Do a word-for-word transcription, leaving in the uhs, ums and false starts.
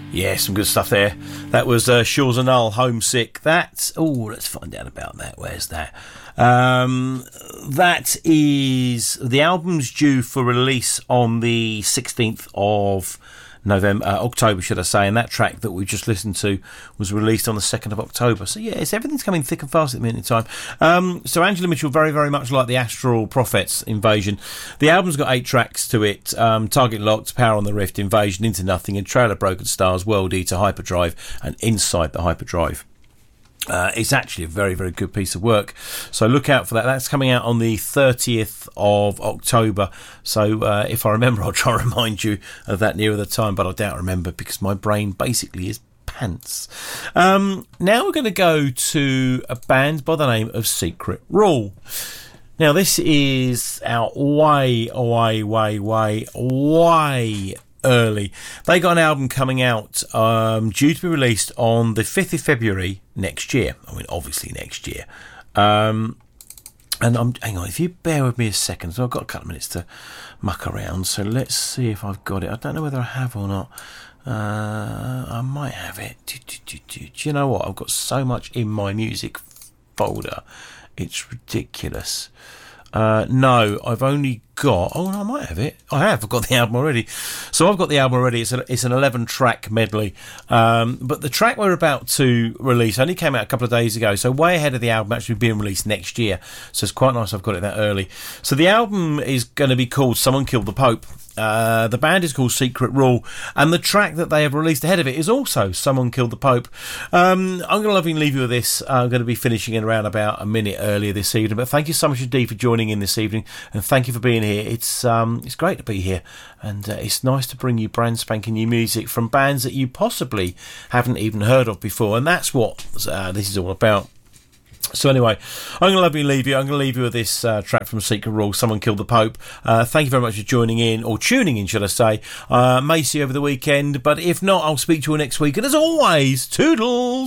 Yeah, some good stuff there. That was uh, Shores and Null, Homesick. That, oh, let's find out about that. Where's that? Um, that is, the album's due for release on the sixteenth of November, uh, October, should I say, and that track that we just listened to was released on the second of October. So, yeah, it's everything's coming thick and fast at the minute in time. Um, so, Angela Mitchell, very, very much like the Astral Prophets, Invasion. The album's got eight tracks to it. Um, Target Locked, Power on the Rift, Invasion, Into Nothing, and Trail of Broken Stars, World Eater, Hyperdrive, and Inside the Hyperdrive. Uh, it's actually a very, very good piece of work. So look out for that. That's coming out on the thirtieth of October. So uh, if I remember, I'll try and remind you of that nearer the time, but I doubt I remember because my brain basically is pants. Um, now we're going to go to a band by the name of Secret Rule. Now this is out way, way, way, way, way early. They got an album coming out um, due to be released on the fifth of February next year. I mean, obviously next year. Um, and I'm hang on, if you bear with me a second, so I've got a couple of minutes to muck around. So let's see if I've got it. I don't know whether I have or not. Uh, I might have it. Do, do, do, do. do you know what? I've got so much in my music folder. It's ridiculous. Uh, no, I've only got... Oh, no, I might have it. I have. I've got the album already. So I've got the album already. It's, a, it's an eleven-track medley. Um, but the track we're about to release only came out a couple of days ago, so way ahead of the album actually being released next year. So it's quite nice I've got it that early. So the album is going to be called Someone Killed the Pope. Uh, the band is called Secret Rule, and the track that they have released ahead of it is also Someone Killed the Pope. Um, I'm going to lovingly leave you with this. I'm going to be finishing in around about a minute earlier this evening, but thank you so much indeed for joining in this evening, and thank you for being here. It's um, it's great to be here, and uh, it's nice to bring you brand spanking new music from bands that you possibly haven't even heard of before, and that's what uh, this is all about. So anyway, I'm going to lovely leave you. I'm going to leave you with this uh, track from Secret Rule, Someone Killed the Pope. Uh, thank you very much for joining in, or tuning in, should I say. Uh, may see you over the weekend, but if not, I'll speak to you next week. And as always, toodles!